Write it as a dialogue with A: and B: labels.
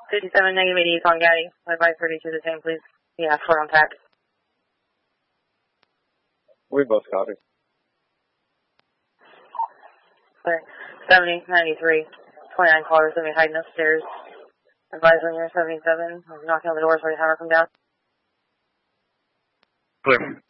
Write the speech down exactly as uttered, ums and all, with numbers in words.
A: fifty-seven, negative eighty-eight on Gaddy. Advise thirty-two the same, please. Yeah, four on pack.
B: We both copy.
A: Clear. seventy, ninety-three, twenty-nine callers, let me hiding upstairs. Advise when you're seventy-seven. I'm knocking on the door so I have her come down.
B: Clear.